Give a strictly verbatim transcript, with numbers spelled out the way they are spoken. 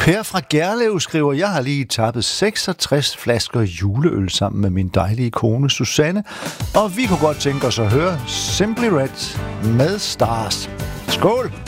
Per fra Gerlev skriver, jeg har lige tappet seksogtres flasker juleøl sammen med min dejlige kone Susanne, og vi kunne godt tænke os at høre Simply Red med Stars. Skål!